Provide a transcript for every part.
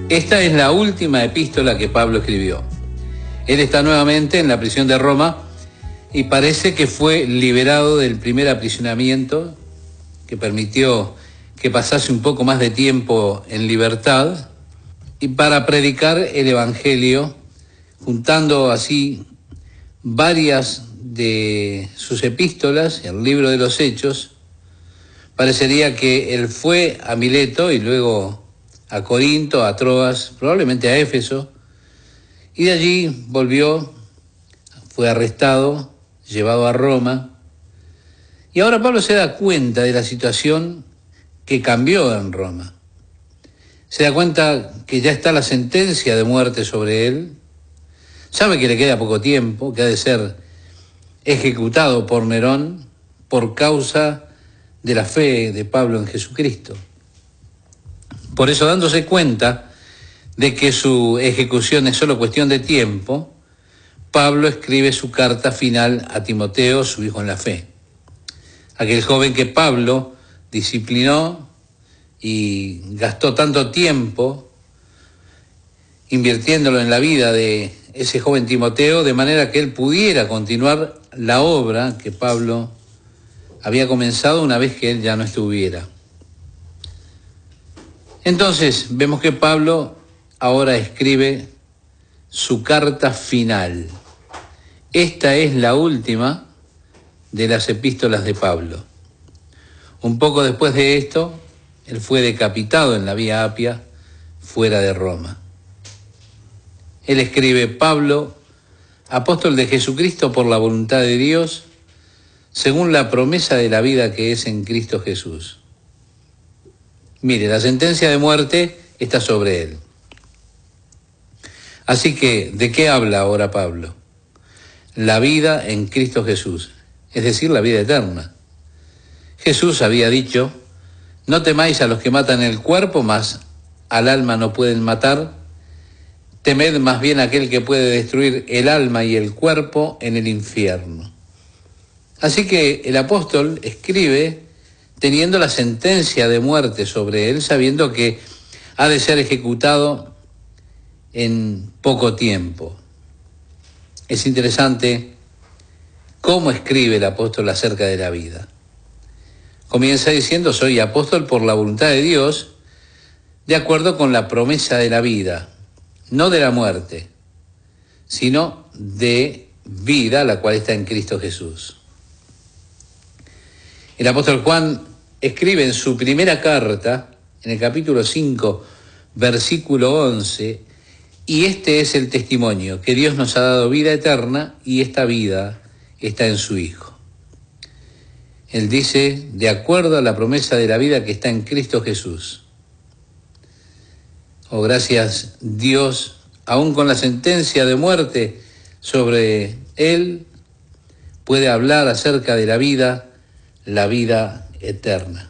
Esta es la última epístola que Pablo escribió. Él está nuevamente en la prisión de Roma y parece que fue liberado del primer aprisionamiento que permitió que pasase un poco más de tiempo en libertad y para predicar el Evangelio, juntando así varias de sus epístolas, el libro de los Hechos. Parecería que él fue a Mileto y luego a Corinto, a Troas, probablemente a Éfeso, y de allí volvió, fue arrestado, llevado a Roma, y ahora Pablo se da cuenta de la situación que cambió en Roma. Se da cuenta que ya está la sentencia de muerte sobre él, sabe que le queda poco tiempo, que ha de ser ejecutado por Nerón por causa de la fe de Pablo en Jesucristo. Por eso, dándose cuenta de que su ejecución es solo cuestión de tiempo, Pablo escribe su carta final a Timoteo, su hijo en la fe. Aquel joven que Pablo disciplinó y gastó tanto tiempo invirtiéndolo en la vida de ese joven Timoteo, de manera que él pudiera continuar la obra que Pablo había comenzado una vez que él ya no estuviera. Entonces, vemos que Pablo ahora escribe su carta final. Esta es la última de las epístolas de Pablo. Un poco después de esto, él fue decapitado en la Vía Apia, fuera de Roma. Él escribe: Pablo, apóstol de Jesucristo por la voluntad de Dios, según la promesa de la vida que es en Cristo Jesús. Mire, la sentencia de muerte está sobre él. Así que, ¿de qué habla ahora Pablo? La vida en Cristo Jesús, es decir, la vida eterna. Jesús había dicho: no temáis a los que matan el cuerpo, mas al alma no pueden matar. Temed más bien a aquel que puede destruir el alma y el cuerpo en el infierno. Así que el apóstol escribe teniendo la sentencia de muerte sobre él, sabiendo que ha de ser ejecutado en poco tiempo. Es interesante cómo escribe el apóstol acerca de la vida. Comienza diciendo: soy apóstol por la voluntad de Dios, de acuerdo con la promesa de la vida, no de la muerte, sino de vida, la cual está en Cristo Jesús. El apóstol Juan escribe en su primera carta, en el capítulo 5, versículo 11, y este es el testimonio, que Dios nos ha dado vida eterna y esta vida está en su Hijo. Él dice: de acuerdo a la promesa de la vida que está en Cristo Jesús. Oh, gracias Dios, aún con la sentencia de muerte sobre él, puede hablar acerca de la vida eterna.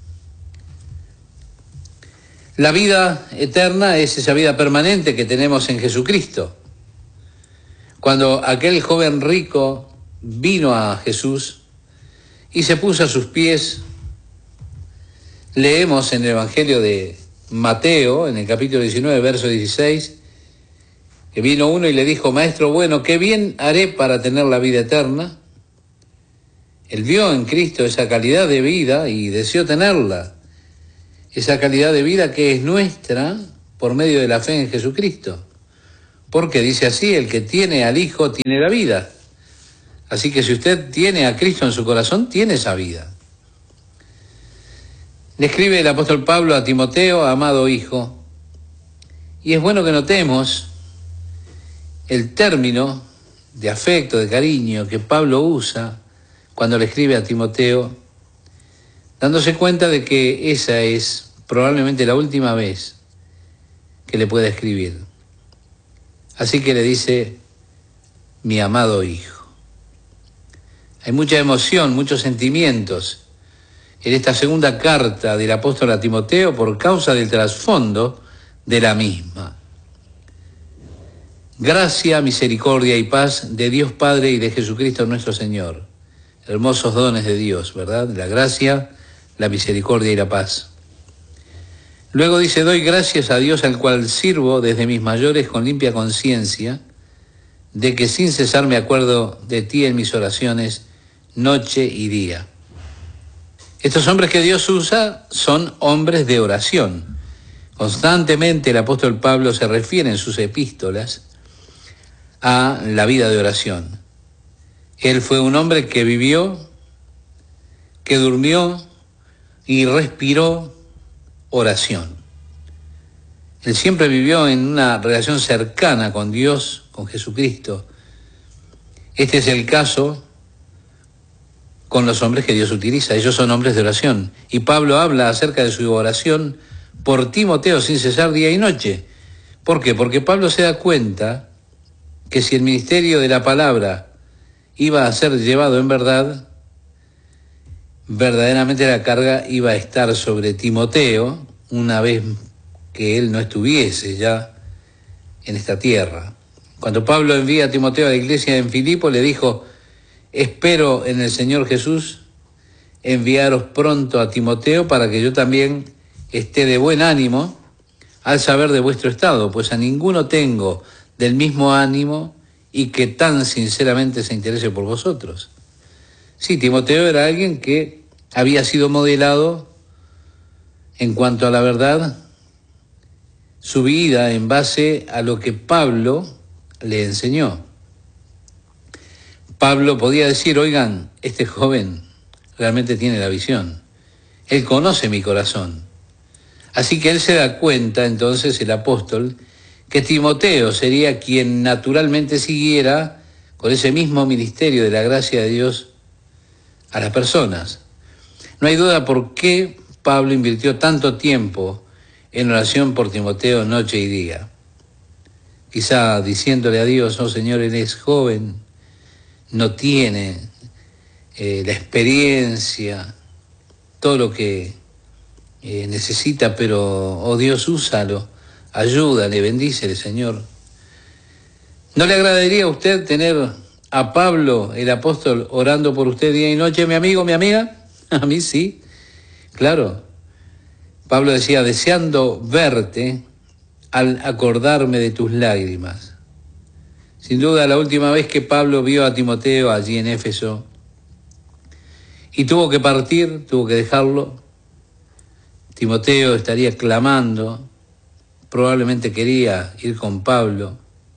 La vida eterna es esa vida permanente que tenemos en Jesucristo. Cuando aquel joven rico vino a Jesús y se puso a sus pies, leemos en el Evangelio de Mateo, en el capítulo 19, verso 16, que vino uno y le dijo: Maestro bueno, ¿qué bien haré para tener la vida eterna? Él vio en Cristo esa calidad de vida y deseó tenerla, esa calidad de vida que es nuestra por medio de la fe en Jesucristo. Porque dice así: el que tiene al Hijo tiene la vida. Así que si usted tiene a Cristo en su corazón, tiene esa vida. Le escribe el apóstol Pablo a Timoteo: amado hijo. Y es bueno que notemos el término de afecto, de cariño que Pablo usa cuando le escribe a Timoteo, dándose cuenta de que esa es probablemente la última vez que le pueda escribir. Así que le dice: mi amado hijo. Hay mucha emoción, muchos sentimientos en esta segunda carta del apóstol a Timoteo por causa del trasfondo de la misma. Gracia, misericordia y paz de Dios Padre y de Jesucristo nuestro Señor. Hermosos dones de Dios, ¿verdad? La gracia, la misericordia y la paz. Luego dice, doy gracias a Dios al cual sirvo desde mis mayores con limpia conciencia, de que sin cesar me acuerdo de ti en mis oraciones, noche y día. Estos hombres que Dios usa son hombres de oración. Constantemente el apóstol Pablo se refiere en sus epístolas a la vida de oración. Él fue un hombre que vivió, que durmió y respiró oración. Él siempre vivió en una relación cercana con Dios, con Jesucristo. Este es el caso con los hombres que Dios utiliza. Ellos son hombres de oración. Y Pablo habla acerca de su oración por Timoteo sin cesar día y noche. ¿Por qué? Porque Pablo se da cuenta que si el ministerio de la palabra iba a ser llevado en verdad, verdaderamente la carga iba a estar sobre Timoteo una vez que él no estuviese ya en esta tierra. Cuando Pablo envía a Timoteo a la iglesia en Filipo, le dijo, espero en el Señor Jesús enviaros pronto a Timoteo para que yo también esté de buen ánimo al saber de vuestro estado, pues a ninguno tengo del mismo ánimo y que tan sinceramente se interese por vosotros. Sí, Timoteo era alguien que había sido modelado en cuanto a la verdad, su vida en base a lo que Pablo le enseñó. Pablo podía decir, oigan, este joven realmente tiene la visión. Él conoce mi corazón. Así que él se da cuenta, entonces, el apóstol, que Timoteo sería quien naturalmente siguiera con ese mismo ministerio de la gracia de Dios a las personas. No hay duda por qué Pablo invirtió tanto tiempo en oración por Timoteo noche y día. Quizá diciéndole a Dios, oh Señor, él es joven, no tiene la experiencia, todo lo que necesita, pero, oh Dios, úsalo, ayúdale, bendícele, Señor. ¿No le agradaría a usted tener a Pablo, el apóstol, orando por usted día y noche, mi amigo, mi amiga? A mí sí, claro. Pablo decía, deseando verte al acordarme de tus lágrimas. Sin duda, la última vez que Pablo vio a Timoteo allí en Éfeso y tuvo que partir, tuvo que dejarlo, Timoteo estaría clamando, probablemente quería ir con Pablo.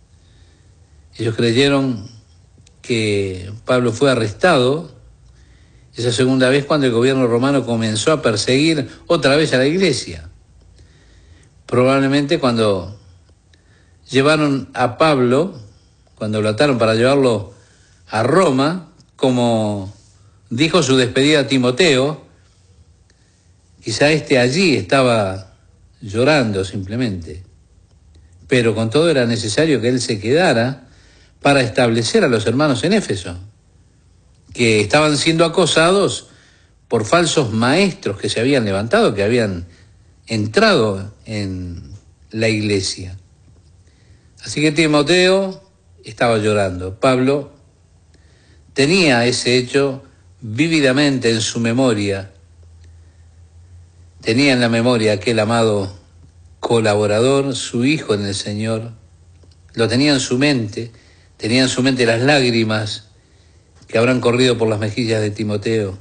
Ellos creyeron que Pablo fue arrestado esa segunda vez cuando el gobierno romano comenzó a perseguir otra vez a la iglesia. Probablemente cuando llevaron a Pablo, cuando lo ataron para llevarlo a Roma, como dijo su despedida a Timoteo, quizá allí estaba llorando simplemente. Pero con todo era necesario que él se quedara para establecer a los hermanos en Éfeso, que estaban siendo acosados por falsos maestros que se habían levantado, que habían entrado en la iglesia. Así que Timoteo estaba llorando. Pablo tenía ese hecho vívidamente en su memoria. Tenía en la memoria aquel amado colaborador, su hijo en el Señor. Lo tenía en su mente. Tenía en su mente las lágrimas que habrán corrido por las mejillas de Timoteo.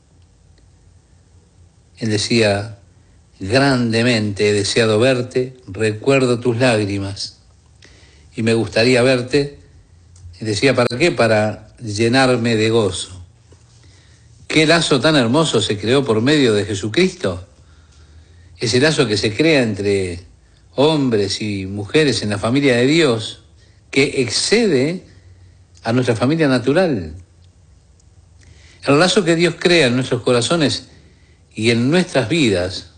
Él decía, grandemente he deseado verte, recuerdo tus lágrimas y me gustaría verte. Y decía, ¿para qué? Para llenarme de gozo. ¿Qué lazo tan hermoso se creó por medio de Jesucristo? Ese lazo que se crea entre hombres y mujeres en la familia de Dios, que excede a nuestra familia natural. El lazo que Dios crea en nuestros corazones y en nuestras vidas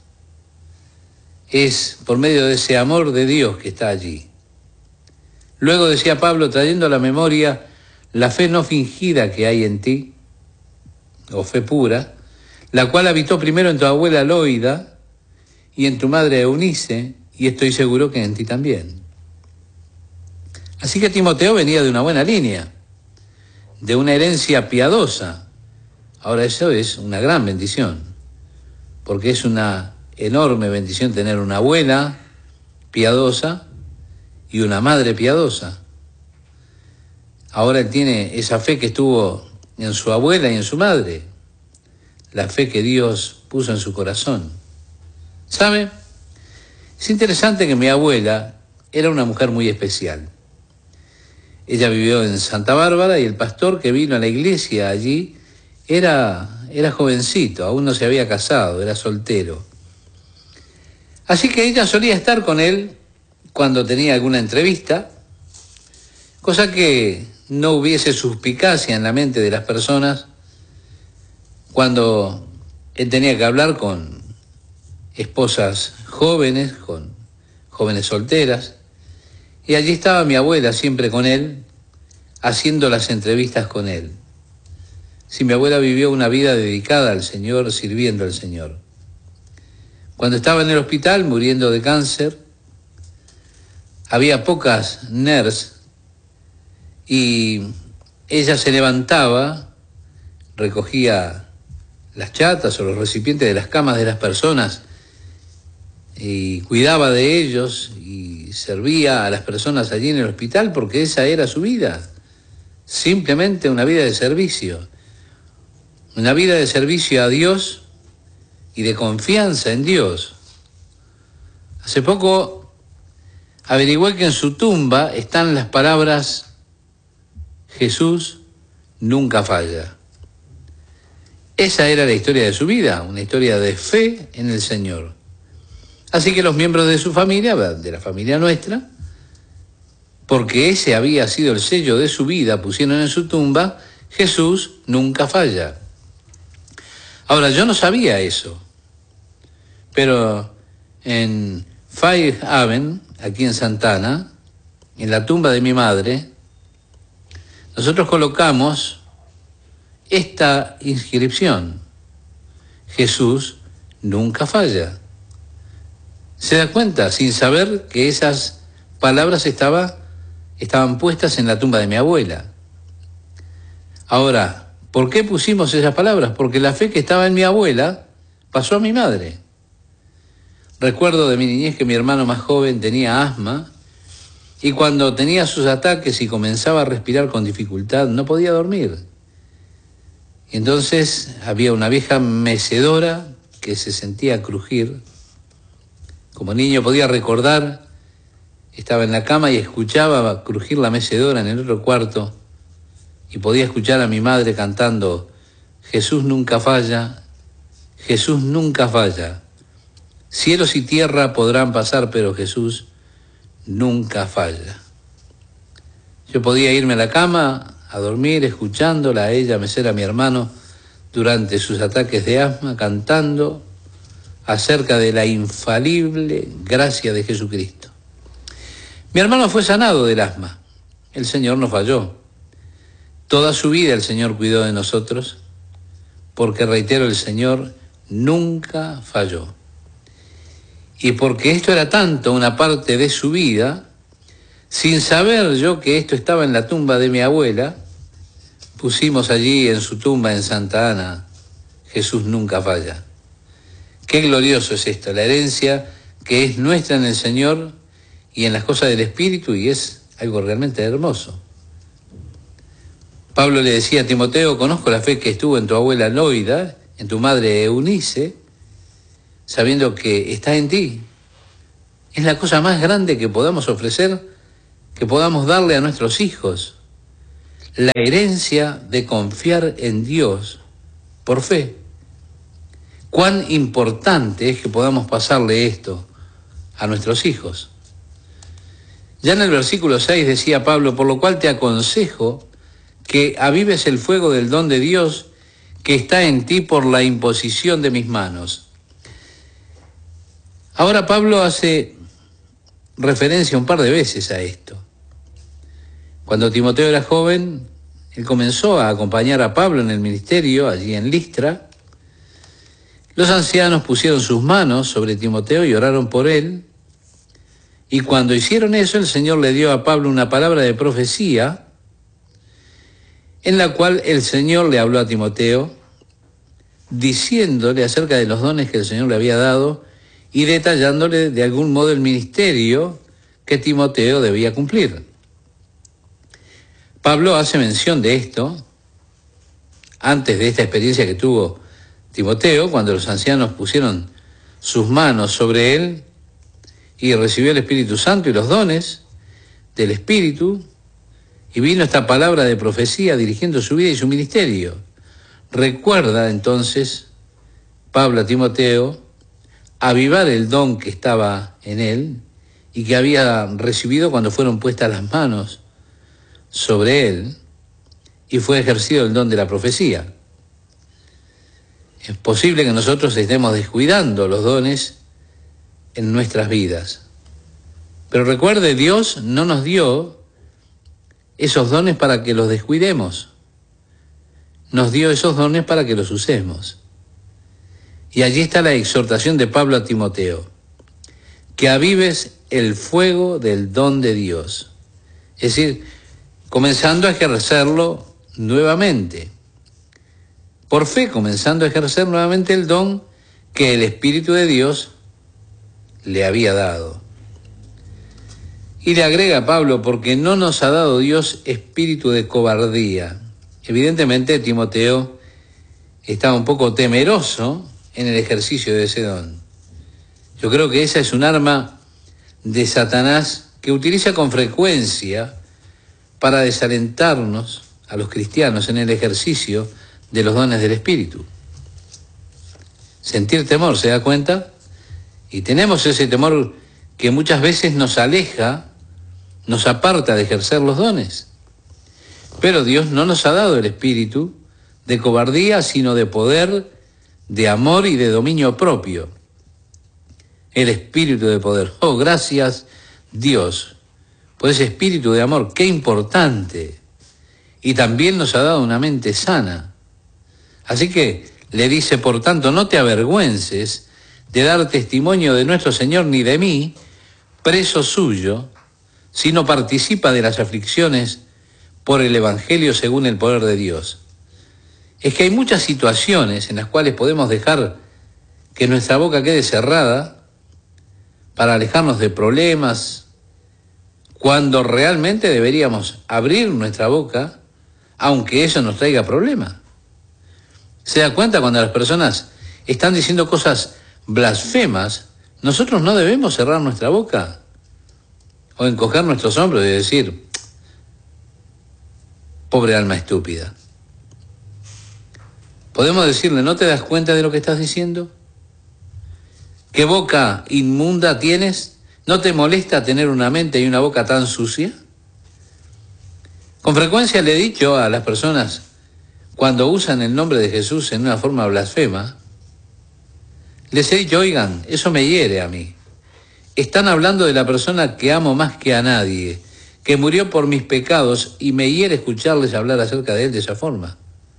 es por medio de ese amor de Dios que está allí. Luego decía Pablo, trayendo a la memoria la fe no fingida que hay en ti, o fe pura, la cual habitó primero en tu abuela Loida y en tu madre Eunice, y estoy seguro que en ti también. Así que Timoteo venía de una buena línea, de una herencia piadosa. Ahora eso es una gran bendición, porque es una enorme bendición tener una abuela piadosa y una madre piadosa. Ahora él tiene esa fe que estuvo en su abuela y en su madre, la fe que Dios puso en su corazón. ¿Sabe? Es interesante que mi abuela era una mujer muy especial. Ella vivió en Santa Bárbara y el pastor que vino a la iglesia allí era jovencito, aún no se había casado, era soltero. Así que ella solía estar con él cuando tenía alguna entrevista, cosa que no hubiese suspicacia en la mente de las personas cuando él tenía que hablar con esposas jóvenes, con jóvenes solteras, y allí estaba mi abuela siempre con él, haciendo las entrevistas con él. Si mi abuela vivió una vida dedicada al Señor, sirviendo al Señor. Cuando estaba en el hospital muriendo de cáncer, había pocas nurses y ella se levantaba, recogía las chatas o los recipientes de las camas de las personas y cuidaba de ellos y servía a las personas allí en el hospital porque esa era su vida, simplemente una vida de servicio. Una vida de servicio a Dios y de confianza en Dios. Hace poco averigüé que en su tumba están las palabras Jesús nunca falla. Esa era la historia de su vida, una historia de fe en el Señor. Así que los miembros de su familia, de la familia nuestra, porque ese había sido el sello de su vida, pusieron en su tumba Jesús nunca falla. Ahora, yo no sabía eso, pero en Fire Haven, aquí en Santana, en la tumba de mi madre, nosotros colocamos esta inscripción: Jesús nunca falla. ¿Se da cuenta? Sin saber que esas palabras estaban puestas en la tumba de mi abuela. Ahora, ¿por qué pusimos esas palabras? Porque la fe que estaba en mi abuela pasó a mi madre. Recuerdo de mi niñez que mi hermano más joven tenía asma y cuando tenía sus ataques y comenzaba a respirar con dificultad, no podía dormir. Y entonces había una vieja mecedora que se sentía crujir. Como niño podía recordar, estaba en la cama y escuchaba crujir la mecedora en el otro cuarto. Y podía escuchar a mi madre cantando, Jesús nunca falla, Jesús nunca falla. Cielos y tierra podrán pasar, pero Jesús nunca falla. Yo podía irme a la cama a dormir escuchándola a ella mecer a mi hermano durante sus ataques de asma, cantando acerca de la infalible gracia de Jesucristo. Mi hermano fue sanado del asma. El Señor no falló. Toda su vida el Señor cuidó de nosotros, porque, reitero, el Señor nunca falló. Y porque esto era tanto una parte de su vida, sin saber yo que esto estaba en la tumba de mi abuela, pusimos allí en su tumba en Santa Ana, Jesús nunca falla. Qué glorioso es esto, la herencia que es nuestra en el Señor y en las cosas del Espíritu, y es algo realmente hermoso. Pablo le decía a Timoteo, conozco la fe que estuvo en tu abuela Loida, en tu madre Eunice, sabiendo que está en ti. Es la cosa más grande que podamos ofrecer, que podamos darle a nuestros hijos. La herencia de confiar en Dios por fe. Cuán importante es que podamos pasarle esto a nuestros hijos. Ya en el versículo 6 decía Pablo, por lo cual te aconsejo que avives el fuego del don de Dios que está en ti por la imposición de mis manos. Ahora Pablo hace referencia un par de veces a esto. Cuando Timoteo era joven, él comenzó a acompañar a Pablo en el ministerio, allí en Listra. Los ancianos pusieron sus manos sobre Timoteo y oraron por él. Y cuando hicieron eso, el Señor le dio a Pablo una palabra de profecía, en la cual el Señor le habló a Timoteo, diciéndole acerca de los dones que el Señor le había dado y detallándole de algún modo el ministerio que Timoteo debía cumplir. Pablo hace mención de esto antes de esta experiencia que tuvo Timoteo, cuando los ancianos pusieron sus manos sobre él y recibió el Espíritu Santo y los dones del Espíritu, y vino esta palabra de profecía dirigiendo su vida y su ministerio. Recuerda entonces Pablo a Timoteo avivar el don que estaba en él y que había recibido cuando fueron puestas las manos sobre él y fue ejercido el don de la profecía. Es posible que nosotros estemos descuidando los dones en nuestras vidas. Pero recuerde, Dios no nos dio esos dones para que los descuidemos. Nos dio esos dones para que los usemos. Y allí está la exhortación de Pablo a Timoteo: que avives el fuego del don de Dios. Es decir, comenzando a ejercerlo nuevamente. Por fe, comenzando a ejercer nuevamente el don que el Espíritu de Dios le había dado. Y le agrega Pablo: porque no nos ha dado Dios espíritu de cobardía. Evidentemente Timoteo estaba un poco temeroso en el ejercicio de ese don. Yo creo que esa es un arma de Satanás que utiliza con frecuencia para desalentarnos a los cristianos en el ejercicio de los dones del Espíritu. Sentir temor, ¿se da cuenta? Y tenemos ese temor que muchas veces nos aleja, nos aparta de ejercer los dones. Pero Dios no nos ha dado el espíritu de cobardía, sino de poder, de amor y de dominio propio. El espíritu de poder. Oh, gracias Dios por ese espíritu de amor, qué importante. Y también nos ha dado una mente sana. Así que le dice: por tanto, no te avergüences de dar testimonio de nuestro Señor ni de mí, preso suyo, sino participa de las aflicciones por el Evangelio según el poder de Dios. Es que hay muchas situaciones en las cuales podemos dejar que nuestra boca quede cerrada para alejarnos de problemas, cuando realmente deberíamos abrir nuestra boca, aunque eso nos traiga problemas. ¿Se da cuenta? Cuando las personas están diciendo cosas blasfemas, nosotros no debemos cerrar nuestra boca o encoger nuestros hombros y decir: pobre alma estúpida. Podemos decirle: ¿no te das cuenta de lo que estás diciendo? ¿Qué boca inmunda tienes? ¿No te molesta tener una mente y una boca tan sucia? Con frecuencia le he dicho a las personas, cuando usan el nombre de Jesús en una forma blasfema, les he dicho: oigan, eso me hiere a mí. Están hablando de la persona que amo más que a nadie, que murió por mis pecados, y me hiere escucharles hablar acerca de él de esa forma.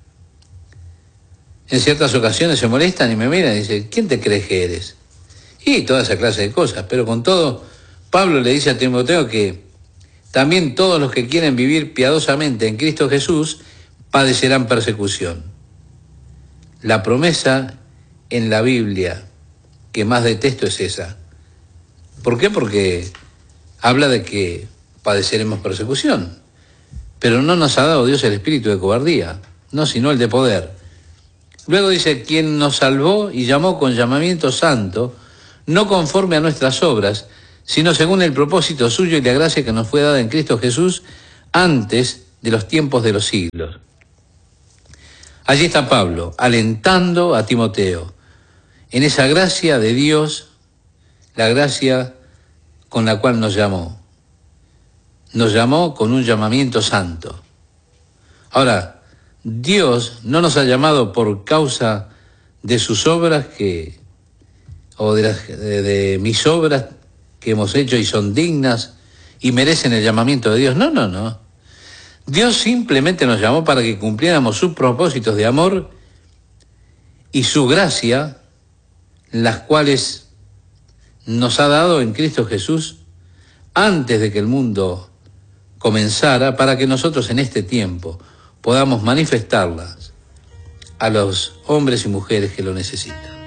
En ciertas ocasiones se molestan y me miran y dicen: ¿quién te crees que eres? Y toda esa clase de cosas. Pero con todo, Pablo le dice a Timoteo que también todos los que quieren vivir piadosamente en Cristo Jesús padecerán persecución. La promesa en la Biblia que más detesto es esa. ¿Por qué? Porque habla de que padeceremos persecución. Pero no nos ha dado Dios el espíritu de cobardía, no, sino el de poder. Luego dice: quien nos salvó y llamó con llamamiento santo, no conforme a nuestras obras, sino según el propósito suyo y la gracia que nos fue dada en Cristo Jesús antes de los tiempos de los siglos. Allí está Pablo, alentando a Timoteo en esa gracia de Dios, la gracia con la cual nos llamó. Nos llamó con un llamamiento santo. Ahora, Dios no nos ha llamado por causa de sus obras o de mis obras que hemos hecho y son dignas y merecen el llamamiento de Dios. No. Dios simplemente nos llamó para que cumpliéramos sus propósitos de amor y su gracia, las cuales nos ha dado en Cristo Jesús antes de que el mundo comenzara, para que nosotros en este tiempo podamos manifestarlas a los hombres y mujeres que lo necesitan.